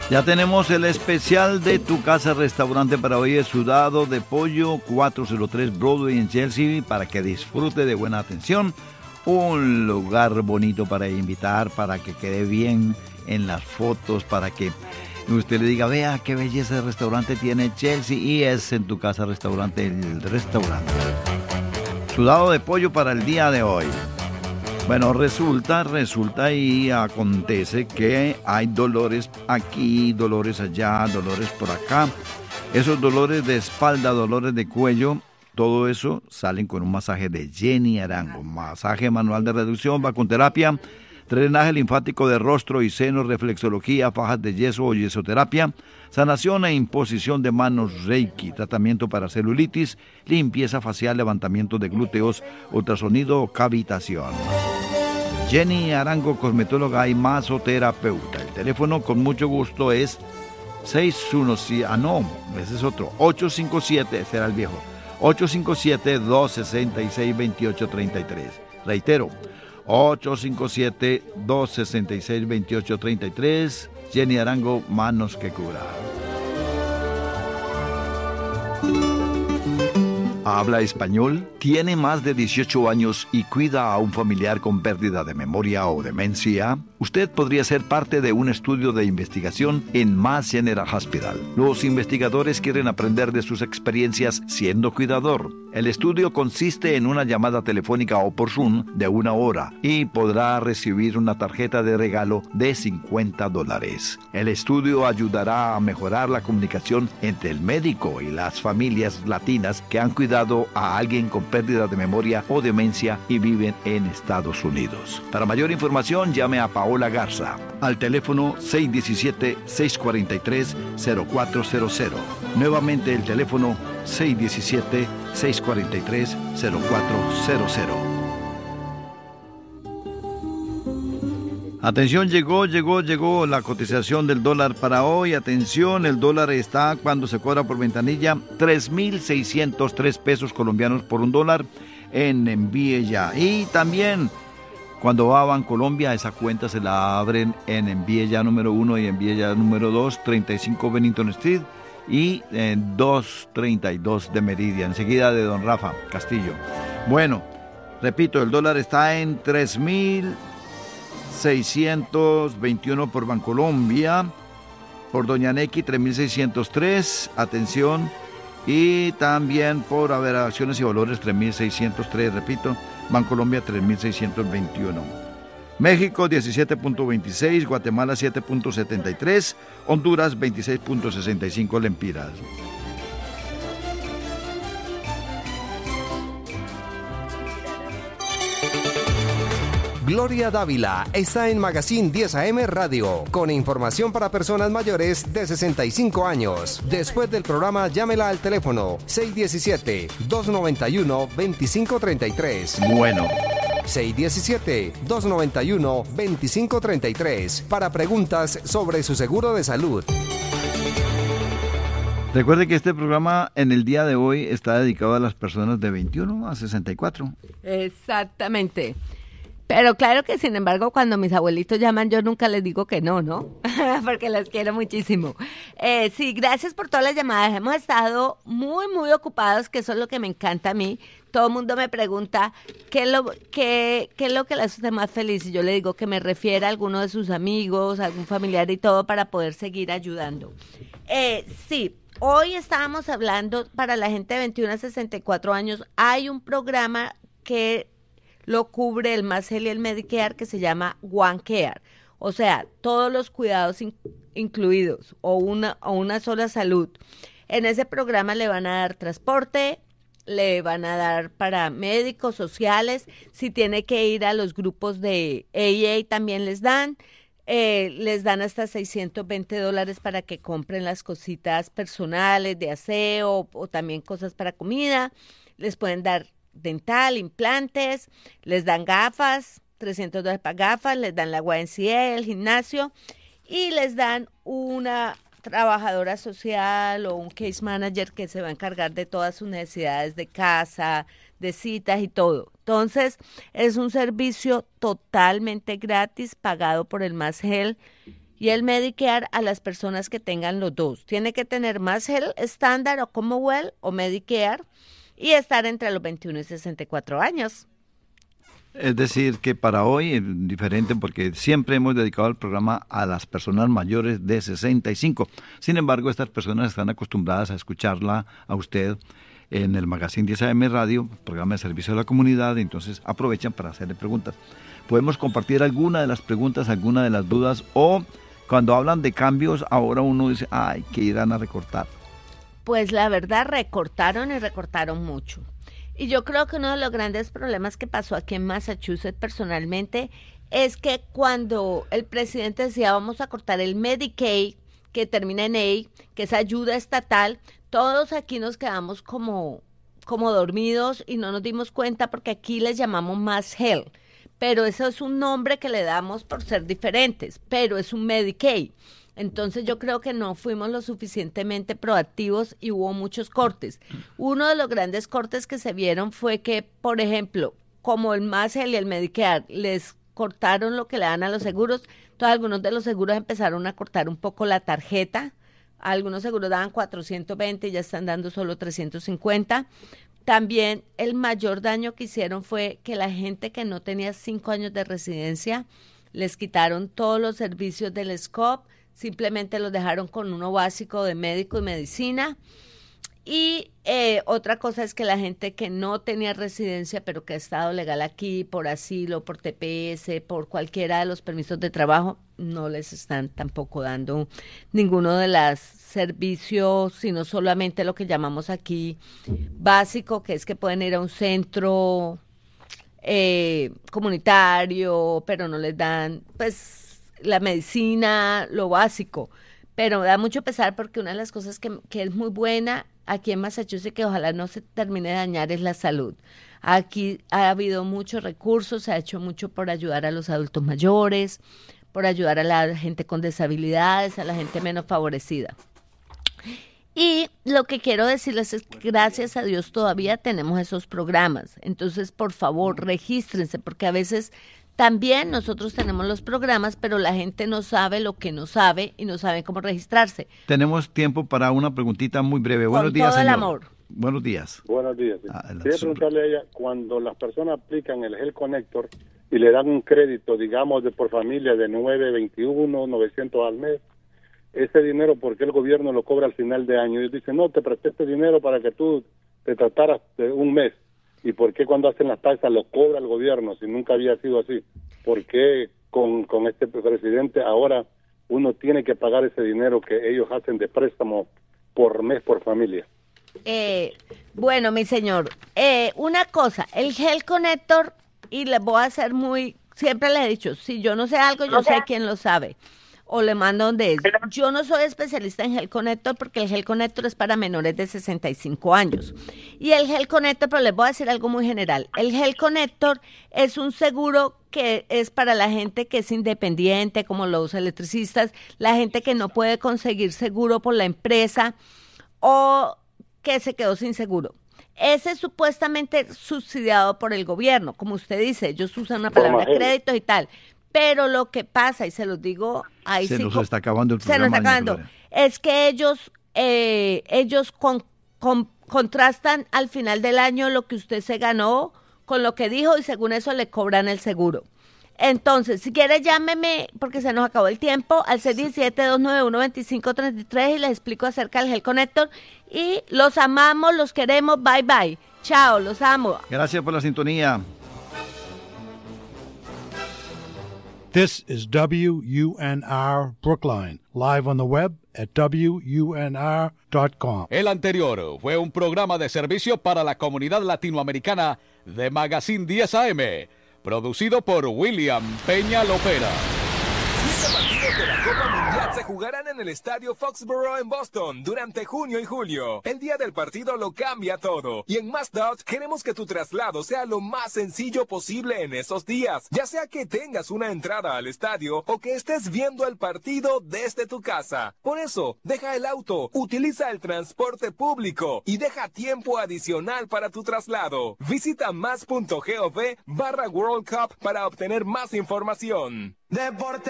Ya tenemos el especial de Tu Casa Restaurante para hoy, el sudado de pollo 403 Broadway en Chelsea, para que disfrute de buena atención. Un lugar bonito para invitar, para que quede bien en las fotos, para que usted le diga, vea qué belleza de restaurante tiene Chelsea, y es en Tu Casa Restaurante, el restaurante. Sudado de pollo para el día de hoy. Bueno, resulta y acontece que hay dolores aquí, dolores allá, dolores por acá. Esos dolores de espalda, dolores de cuello, todo eso salen con un masaje de Jenny Arango. Masaje manual de reducción, vacunoterapia, drenaje linfático de rostro y senos, reflexología, fajas de yeso o yesoterapia, sanación e imposición de manos Reiki, tratamiento para celulitis, limpieza facial, levantamiento de glúteos, ultrasonido o cavitación. Jenny Arango, cosmetóloga y masoterapeuta. El teléfono con mucho gusto es 617, ese es otro, 857, será el viejo, 857-266-2833. Reitero, 857-266-2833. Jenny Arango, manos que curan. ¿Habla español? ¿Tiene más de 18 años y cuida a un familiar con pérdida de memoria o demencia? Usted podría ser parte de un estudio de investigación en Mass General Hospital. Los investigadores quieren aprender de sus experiencias siendo cuidador. El estudio consiste en una llamada telefónica o por Zoom de 1 hora y podrá recibir una tarjeta de regalo de $50. El estudio ayudará a mejorar la comunicación entre el médico y las familias latinas que han cuidado a alguien con pérdida de memoria o demencia y viven en Estados Unidos. Para mayor información, llame a Paola Garza al teléfono 617-643-0400. Nuevamente el teléfono 617-643-0400. Atención, llegó la cotización del dólar para hoy. Atención, el dólar está, cuando se cobra por ventanilla, 3.603 pesos colombianos por un dólar en Envíe Ya. Y también, cuando va a Bancolombia, esa cuenta se la abren en Envíe Ya número 1 y Envíe Ya número 2, 35 Bennington Street y 232 de Meridian, enseguida de Don Rafa Castillo. Bueno, repito, el dólar está en 3.621 por Bancolombia, por Doña Neki 3.603, atención, y también por Acciones y Valores 3.603, repito, Bancolombia 3.621. México 17.26, Guatemala 7.73, Honduras 26.65 lempiras. Gloria Dávila está en Magazine 10 AM Radio, con información para personas mayores de 65 años. Después del programa, llámela al teléfono 617-291-2533. Bueno. 617-291-2533 para preguntas sobre su seguro de salud. Recuerde que este programa en el día de hoy está dedicado a las personas de 21 a 64. Exactamente. Pero claro que, sin embargo, cuando mis abuelitos llaman, yo nunca les digo que no, ¿no? Porque los quiero muchísimo. Sí, gracias por todas las llamadas. Hemos estado muy, muy ocupados, que eso es lo que me encanta a mí. Todo el mundo me pregunta qué es lo que le hace a usted más feliz. Y yo le digo que me refiera a alguno de sus amigos, a algún familiar y todo, para poder seguir ayudando. Sí, hoy estábamos hablando, para la gente de 21 a 64 años, hay un programa que lo cubre el Mass Health y el Medicare, que se llama One Care, o sea, todos los cuidados incluidos, o una sola salud. En ese programa le van a dar transporte, le van a dar para médicos, sociales, si tiene que ir a los grupos de AA también les dan hasta $620 para que compren las cositas personales de aseo o también cosas para comida. Les pueden dar dental, implantes, les dan gafas, $300 para gafas, les dan la YMCA, el gimnasio, y les dan una trabajadora social o un case manager que se va a encargar de todas sus necesidades de casa, de citas y todo. Entonces, es un servicio totalmente gratis, pagado por el Mass Health y el Medicare a las personas que tengan los dos. Tiene que tener más Health Standard o Commonwealth o Medicare y estar entre los 21 y 64 años. Es decir, que para hoy es diferente porque siempre hemos dedicado el programa a las personas mayores de 65. Sin embargo, estas personas están acostumbradas a escucharla a usted en el Magazine 10 AM Radio, programa de servicio a la comunidad, entonces aprovechan para hacerle preguntas. Podemos compartir alguna de las preguntas, alguna de las dudas, o cuando hablan de cambios, ahora uno dice, ay, que irán a recortar. Pues la verdad, recortaron y recortaron mucho. Y yo creo que uno de los grandes problemas que pasó aquí en Massachusetts personalmente es que cuando el presidente decía vamos a cortar el Medicaid, que termina en A, que es ayuda estatal, todos aquí nos quedamos como dormidos y no nos dimos cuenta porque aquí les llamamos más Health. Pero eso es un nombre que le damos por ser diferentes, pero es un Medicaid. Entonces yo creo que no fuimos lo suficientemente proactivos y hubo muchos cortes. Uno de los grandes cortes que se vieron fue que, por ejemplo, como el MASEL y el Medicare les cortaron lo que le dan a los seguros, entonces algunos de los seguros empezaron a cortar un poco la tarjeta. Algunos seguros daban 420 y ya están dando solo 350. También el mayor daño que hicieron fue que la gente que no tenía 5 años de residencia les quitaron todos los servicios del SCOP, simplemente los dejaron con uno básico de médico y medicina. Y otra cosa es que la gente que no tenía residencia, pero que ha estado legal aquí por asilo, por TPS, por cualquiera de los permisos de trabajo, no les están tampoco dando ninguno de los servicios, sino solamente lo que llamamos aquí básico, que es que pueden ir a un centro comunitario, pero no les dan pues la medicina, lo básico. Pero da mucho pesar porque una de las cosas que es muy buena aquí en Massachusetts, que ojalá no se termine de dañar, es la salud. Aquí ha habido muchos recursos, se ha hecho mucho por ayudar a los adultos mayores, por ayudar a la gente con disabilidades, a la gente menos favorecida. Y lo que quiero decirles es que gracias a Dios todavía tenemos esos programas. Entonces, por favor, regístrense, porque a veces también nosotros tenemos los programas, pero la gente no sabe lo que no sabe y no sabe cómo registrarse. Tenemos tiempo para una preguntita muy breve. Con Buenos días, todo el señor. amor. Buenos días. Buenos días. Quería preguntarle a ella, cuando las personas aplican el Health Connector y le dan un crédito, digamos, de por familia de 921, 900 al mes, ese dinero, ¿por qué el gobierno lo cobra al final de año? Ellos dicen, no, te presté este dinero para que tú te trataras de un mes. ¿Y por qué cuando hacen las tasas lo cobra el gobierno si nunca había sido así? ¿Por qué con este presidente ahora uno tiene que pagar ese dinero que ellos hacen de préstamo por mes por familia? Bueno, mi señor, una cosa, el Health Connector, y les voy a hacer siempre les he dicho, si yo no sé algo, yo sé quién lo sabe. O le mando donde es. Yo no soy especialista en Health Connector porque el Health Connector es para menores de 65 años. Y el Health Connector, pero les voy a decir algo muy general. El Health Connector es un seguro que es para la gente que es independiente, como los electricistas, la gente que no puede conseguir seguro por la empresa o que se quedó sin seguro. Ese es supuestamente subsidiado por el gobierno. Como usted dice, ellos usan una palabra créditos y tal. Pero lo que pasa, y se los digo, ahí se nos está acabando el programa. Se nos está acabando. Es que ellos contrastan al final del año lo que usted se ganó con lo que dijo y según eso le cobran el seguro. Entonces, si quiere llámeme, porque se nos acabó el tiempo, al 617-291-2533 y les explico acerca del Health Connector. Y los amamos, los queremos, bye bye. Chao, los amo. Gracias por la sintonía. This is WUNR Brookline, live on the web at WUNR.com. El anterior fue un programa de servicio para la comunidad latinoamericana de Magazine 10 AM, producido por William Peña Lopera. 7 partidos de la Copa Mundial se jugarán en el estadio Foxborough en Boston durante junio y julio. El día del partido lo cambia todo. Y en MassDOT queremos que tu traslado sea lo más sencillo posible en esos días. Ya sea que tengas una entrada al estadio o que estés viendo el partido desde tu casa. Por eso, deja el auto, utiliza el transporte público y deja tiempo adicional para tu traslado. Visita más.gov/World Cup para obtener más información. Deporte.